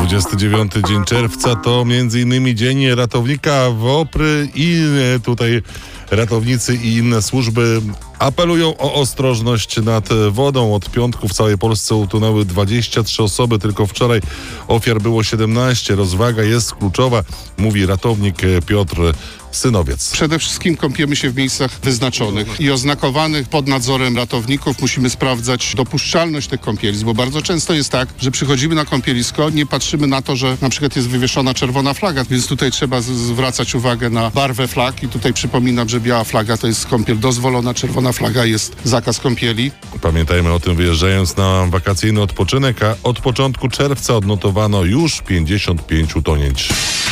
29 dzień czerwca to m.in. Dzień Ratownika Wopry i tutaj ratownicy i inne służby apelują o ostrożność nad wodą. Od piątku w całej Polsce utonęły 23 osoby, tylko wczoraj ofiar było 17. Rozwaga jest kluczowa, mówi ratownik Piotr Synowiec. Przede wszystkim kąpiemy się w miejscach wyznaczonych i oznakowanych pod nadzorem ratowników. Musimy sprawdzać dopuszczalność tych kąpielisk, bo bardzo często jest tak, że przychodzimy na kąpielisko, nie patrzymy na to, że na przykład jest wywieszona czerwona flaga, więc tutaj trzeba zwracać uwagę na barwę flag i tutaj przypominam, że biała flaga to jest kąpiel dozwolona, czerwona flaga jest zakaz kąpieli. Pamiętajmy o tym, wyjeżdżając na wakacyjny odpoczynek, a od początku czerwca odnotowano już 55 utonięć.